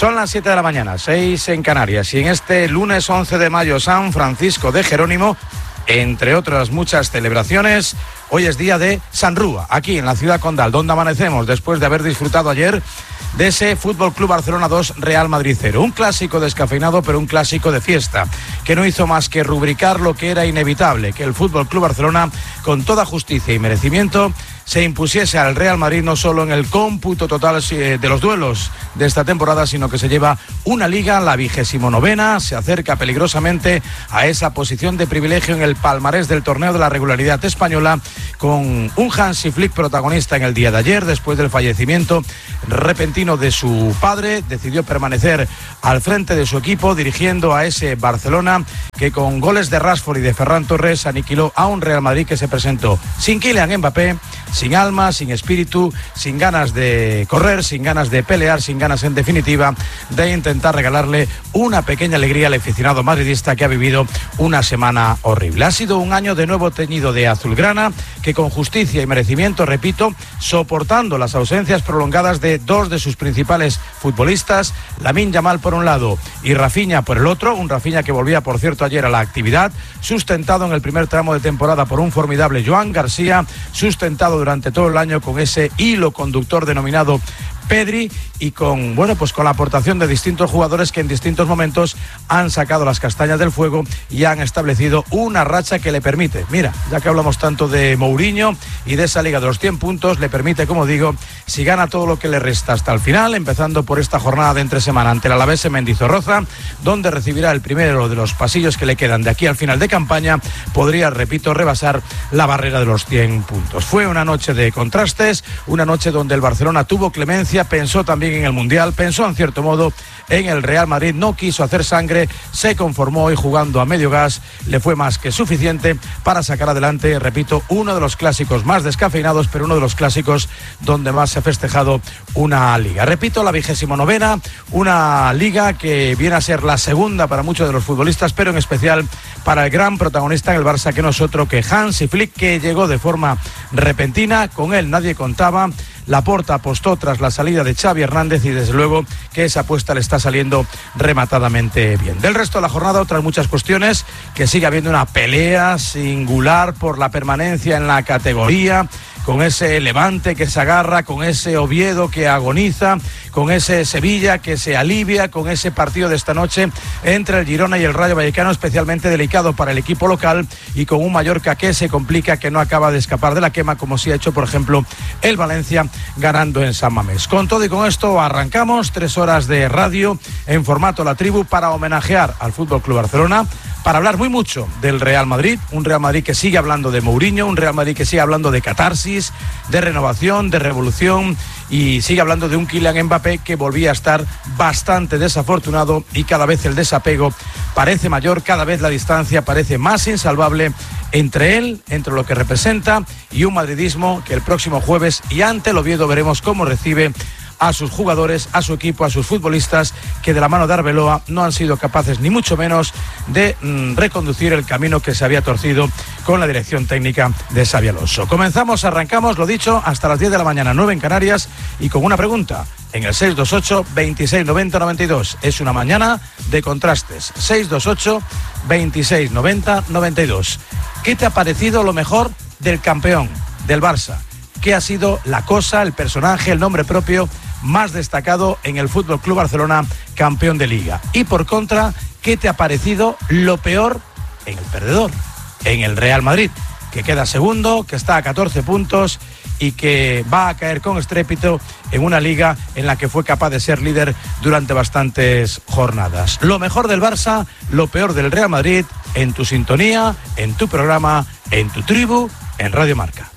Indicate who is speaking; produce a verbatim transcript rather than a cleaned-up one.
Speaker 1: Son las siete de la mañana, seis en Canarias, y en este lunes once de mayo, San Francisco de Jerónimo, entre otras muchas celebraciones, hoy es día de San Rúa, aquí en la ciudad condal, donde amanecemos después de haber disfrutado ayer de ese Fútbol Club Barcelona dos, Real Madrid cero. Un clásico descafeinado, pero un clásico de fiesta, que no hizo más que rubricar lo que era inevitable, que el Fútbol Club Barcelona, con toda justicia y merecimiento, se impusiese al Real Madrid no solo en el cómputo total de los duelos de esta temporada, sino que se lleva una Liga, la vigésimo novena, se acerca peligrosamente a esa posición de privilegio en el palmarés del torneo de la regularidad española, con un Hansi Flick protagonista en el día de ayer, después del fallecimiento repentino de su padre. Decidió permanecer al frente de su equipo, dirigiendo a ese Barcelona que con goles de Rashford y de Ferran Torres aniquiló a un Real Madrid que se presentó sin Kylian Mbappé, sin alma, sin espíritu, sin ganas de correr, sin ganas de pelear, sin ganas en definitiva de intentar regalarle una pequeña alegría al aficionado madridista que ha vivido una semana horrible. Ha sido un año de nuevo teñido de azulgrana, que con justicia y merecimiento, repito, soportando las ausencias prolongadas de dos de sus principales futbolistas, Lamine Yamal por un lado y Rafinha por el otro, un Rafinha que volvía por cierto ayer a la actividad, sustentado en el primer tramo de temporada por un formidable Joan García, sustentado durante todo el año con ese hilo conductor denominado Pedri, y con, bueno, pues con la aportación de distintos jugadores que en distintos momentos han sacado las castañas del fuego y han establecido una racha que le permite, mira, ya que hablamos tanto de Mourinho y de esa liga de los cien puntos, le permite, como digo, si gana todo lo que le resta hasta el final, empezando por esta jornada de entre semana ante el Alavés en Mendizorroza, donde recibirá el primero de los pasillos que le quedan de aquí al final de campaña, podría, repito, rebasar la barrera de los cien puntos. Fue una noche de contrastes, una noche donde el Barcelona tuvo clemencia, pensó también en el Mundial, pensó en cierto modo en el Real Madrid, no quiso hacer sangre, se conformó y jugando a medio gas le fue más que suficiente para sacar adelante, repito, uno de los clásicos más descafeinados, pero uno de los clásicos donde más se ha festejado una liga. Repito, la vigésimo novena, una liga que viene a ser la segunda para muchos de los futbolistas, pero en especial para el gran protagonista en el Barça, que no es otro que Hansi Flick, que llegó de forma repentina, con él nadie contaba. Laporta apostó tras la salida de Xavi Hernández y desde luego que esa apuesta le está saliendo rematadamente bien. Del resto de la jornada, otras muchas cuestiones, que sigue habiendo una pelea singular por la permanencia en la categoría, con ese Levante que se agarra, con ese Oviedo que agoniza, con ese Sevilla que se alivia, con ese partido de esta noche entre el Girona y el Rayo Vallecano, especialmente delicado para el equipo local, y con un Mallorca que se complica, que no acaba de escapar de la quema, como sí ha hecho, por ejemplo, el Valencia ganando en San Mamés. Con todo y con esto arrancamos tres horas de radio en formato La Tribu para homenajear al Fútbol Club Barcelona, para hablar muy mucho del Real Madrid, un Real Madrid que sigue hablando de Mourinho, un Real Madrid que sigue hablando de catarsis, de renovación, de revolución, y sigue hablando de un Kylian Mbappé que volvía a estar bastante desafortunado, y cada vez el desapego parece mayor, cada vez la distancia parece más insalvable entre él, entre lo que representa, y un madridismo que el próximo jueves y ante el Oviedo veremos cómo recibe a sus jugadores, a su equipo, a sus futbolistas, que de la mano de Arbeloa no han sido capaces ni mucho menos de mm, reconducir el camino que se había torcido con la dirección técnica de Xabi Alonso. Comenzamos, arrancamos, lo dicho, hasta las diez de la mañana, nueve en Canarias, y con una pregunta en el seis dos ocho, veintiséis noventa, noventa y dos. Es una mañana de contrastes. seis dos ocho, veintiséis noventa, noventa y dos. ¿Qué te ha parecido lo mejor del campeón, del Barça? ¿Qué ha sido la cosa, el personaje, el nombre propio más destacado en el Fútbol Club Barcelona, campeón de Liga? Y por contra, ¿qué te ha parecido lo peor en el perdedor, en el Real Madrid, que queda segundo, que está a catorce puntos y que va a caer con estrépito en una liga en la que fue capaz de ser líder durante bastantes jornadas? Lo mejor del Barça, lo peor del Real Madrid, en tu sintonía, en tu programa, en tu tribu, en Radio Marca.